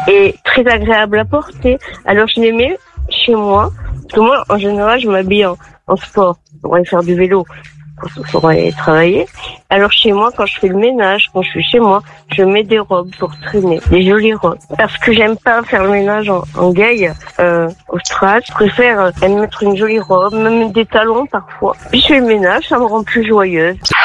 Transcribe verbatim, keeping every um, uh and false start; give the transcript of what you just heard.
et très agréable à porter. Alors je les mets chez moi, parce que moi, en général, je m'habille en, en sport pour aller faire du vélo, pour aller travailler. Alors chez moi, quand je fais le ménage, quand je suis chez moi, je mets des robes pour traîner, des jolies robes. Parce que j'aime pas faire le ménage en, en gaille, euh, au strass. Je préfère euh, mettre une jolie robe, même des talons parfois. Puis je fais le ménage, ça me rend plus joyeuse.